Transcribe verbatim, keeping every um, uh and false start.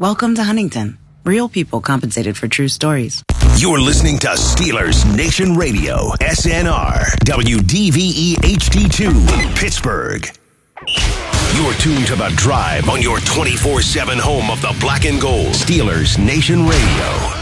Welcome to Huntington. Real people compensated for true stories. You're listening to Steelers Nation Radio, S N R, W D V E H D two, Pittsburgh. You're tuned to The Drive on your twenty-four seven home of the black and gold. Steelers Nation Radio.